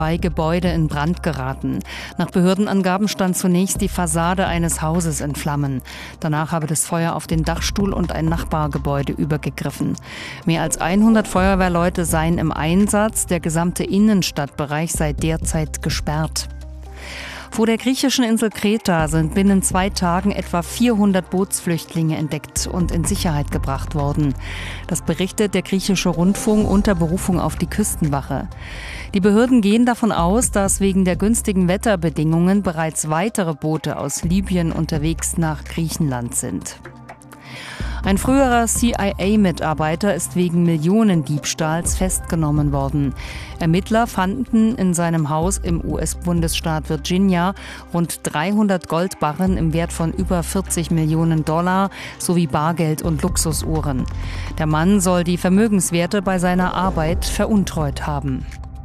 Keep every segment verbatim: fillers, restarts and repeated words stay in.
Zwei Gebäude in Brand geraten. Nach Behördenangaben stand zunächst die Fassade eines Hauses in Flammen. Danach habe das Feuer auf den Dachstuhl und ein Nachbargebäude übergegriffen. Mehr als hundert Feuerwehrleute seien im Einsatz. Der gesamte Innenstadtbereich sei derzeit gesperrt. Vor der griechischen Insel Kreta sind binnen zwei Tagen etwa vierhundert Bootsflüchtlinge entdeckt und in Sicherheit gebracht worden. Das berichtet der griechische Rundfunk unter Berufung auf die Küstenwache. Die Behörden gehen davon aus, dass wegen der günstigen Wetterbedingungen bereits weitere Boote aus Libyen unterwegs nach Griechenland sind. Ein früherer C I A-Mitarbeiter ist wegen Millionendiebstahls festgenommen worden. Ermittler fanden in seinem Haus im U S-Bundesstaat Virginia rund dreihundert Goldbarren im Wert von über vierzig Millionen Dollar sowie Bargeld und Luxusuhren. Der Mann soll die Vermögenswerte bei seiner Arbeit veruntreut haben.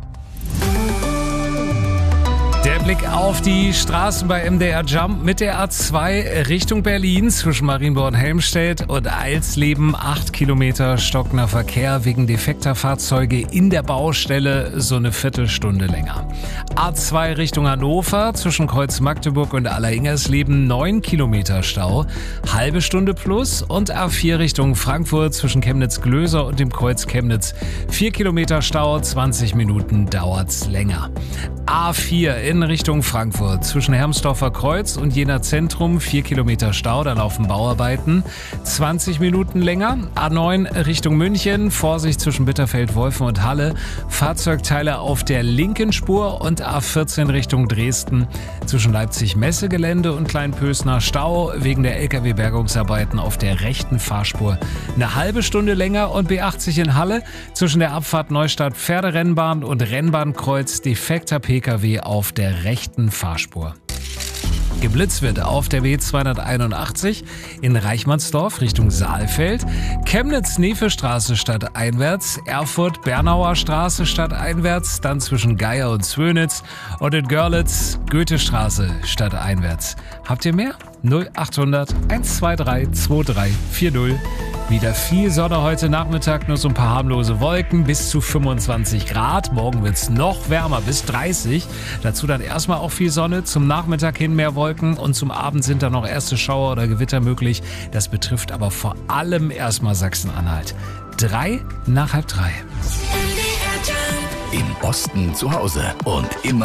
Der Blick auf die Straßen bei M D R Jump mit der A zwei Richtung Berlin zwischen Marienborn-Helmstedt und Eilsleben. Acht Kilometer stockender Verkehr wegen defekter Fahrzeuge in der Baustelle, so eine Viertelstunde länger. A zwei Richtung Hannover zwischen Kreuz Magdeburg und Allersingersleben. Neun Kilometer Stau, halbe Stunde plus. Und A vier Richtung Frankfurt zwischen Chemnitz-Glöser und dem Kreuz Chemnitz. Vier Kilometer Stau, zwanzig Minuten dauert's länger. A vier in Richtung Frankfurt zwischen Hermsdorfer Kreuz und Jena Zentrum, vier Kilometer Stau, da laufen Bauarbeiten, zwanzig Minuten länger. A neun Richtung München, Vorsicht zwischen Bitterfeld, Wolfen und Halle, Fahrzeugteile auf der linken Spur. Und A vierzehn Richtung Dresden zwischen Leipzig-Messegelände und Kleinpösner, Stau wegen der L K W-Bergungsarbeiten auf der rechten Fahrspur eine halbe Stunde länger. Und B achtzig in Halle zwischen der Abfahrt Neustadt Pferderennbahn und Rennbahnkreuz, defekter P K W auf der rechten Fahrspur. Geblitzt wird auf der B zweihunderteinundachtzig in Reichmannsdorf Richtung Saalfeld, Chemnitz-Nefe-Straße stadteinwärts, Erfurt-Bernauer Straße stadteinwärts, dann zwischen Geier und Zwönitz und in Görlitz Goethestraße stadteinwärts. Habt ihr mehr? null achthundert hundertzweiundzwanzig zweiunddreißig vierzig. Wieder viel Sonne heute Nachmittag, nur so ein paar harmlose Wolken, bis zu fünfundzwanzig Grad. Morgen wird's noch wärmer, bis dreißig. Dazu dann erstmal auch viel Sonne, zum Nachmittag hin mehr Wolken und zum Abend sind dann noch erste Schauer oder Gewitter möglich. Das betrifft aber vor allem erstmal Sachsen-Anhalt. Drei nach halb drei. Im Osten zu Hause und immer